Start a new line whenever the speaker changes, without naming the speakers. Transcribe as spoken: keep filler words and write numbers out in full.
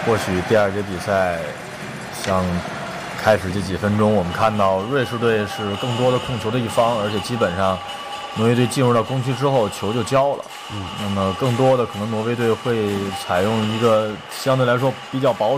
或许第二节比赛，像开始这几分钟，我们看到瑞士队是更多的控球的一方，而且基本上挪威队进入到攻区之后，球就交了。嗯，那么更多的可能挪威队会采用一个相对来说比较保